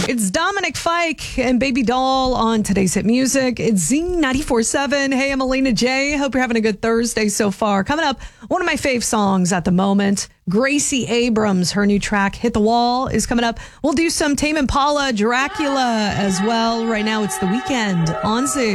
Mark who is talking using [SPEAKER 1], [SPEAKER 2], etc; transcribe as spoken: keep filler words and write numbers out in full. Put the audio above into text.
[SPEAKER 1] It's Dominic Fike and Baby Doll on today's hit music. It's Z ninety-four point seven. Hey, I'm Elena J. Hope you're having a good Thursday so far. Coming up, one of my fave songs at the moment, Gracie Abrams, her new track, Hit the Wall, is coming up. We'll do some Tame Impala, Dracula as well. Right now, it's The Weeknd on Z.